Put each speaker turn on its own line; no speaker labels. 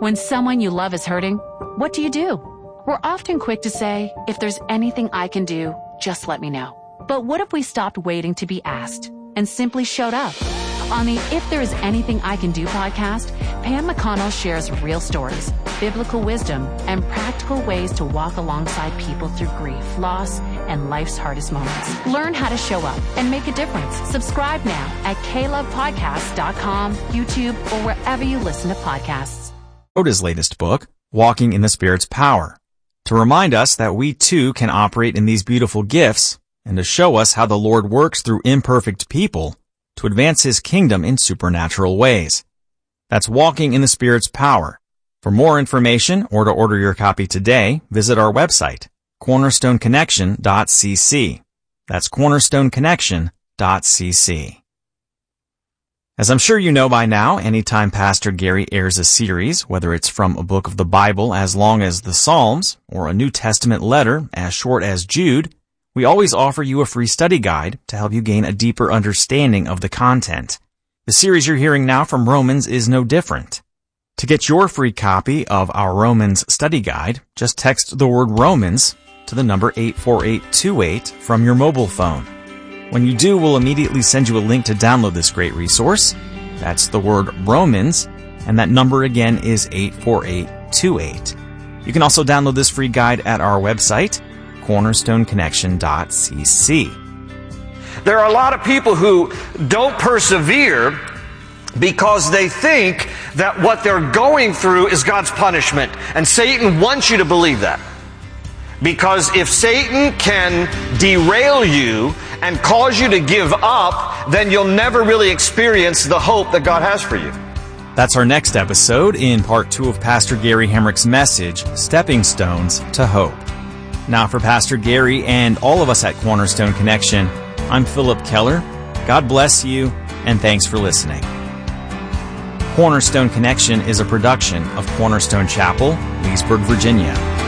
When someone you love is hurting, what do? We're often quick to say, if there's anything I can do, just let me know. But what if we stopped waiting to be asked and simply showed up? On the If There Is Anything I Can Do podcast, Pam McConnell shares real stories, biblical wisdom, and practical ways to walk alongside people through grief, loss, and life's hardest moments. Learn how to show up and make a difference. Subscribe now at KLovePodcasts.com, YouTube, or wherever you listen to podcasts.
Wrote his latest book, Walking in the Spirit's Power, to remind us that we too can operate in these beautiful gifts and to show us how the Lord works through imperfect people to advance His kingdom in supernatural ways. That's Walking in the Spirit's Power. For more information or to order your copy today, visit our website, cornerstoneconnection.cc. That's cornerstoneconnection.cc. As I'm sure you know by now, anytime Pastor Gary airs a series, whether it's from a book of the Bible as long as the Psalms or a New Testament letter as short as Jude, we always offer you a free study guide to help you gain a deeper understanding of the content. The series you're hearing now from Romans is no different. To get your free copy of our Romans study guide, just text the word Romans to the number 84828 from your mobile phone. When you do, we'll immediately send you a link to download this great resource. That's the word Romans, and that number again is 84828. You can also download this free guide at our website, cornerstoneconnection.cc.
There are a lot of people who don't persevere because they think that what they're going through is God's punishment. And Satan wants you to believe that. Because if Satan can derail you and cause you to give up, then you'll never really experience the hope that God has for you.
That's our next episode in part 2 of Pastor Gary Hemrick's message, Stepping Stones to Hope. Now for Pastor Gary and all of us at Cornerstone Connection, I'm Philip Keller. God bless you, and thanks for listening. Cornerstone Connection is a production of Cornerstone Chapel, Leesburg, Virginia.